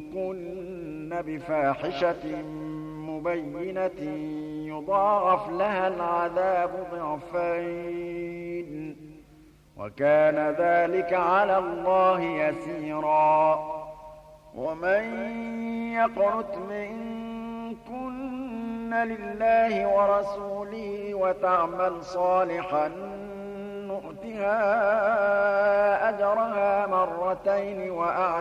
منكن بفاحشة مبينة يضاعف لها العذاب ضعفين وكان ذلك على الله يسيرا ومن يقنت منكن لله ورسوله وتعمل صالحا نؤتها أجرها مرتين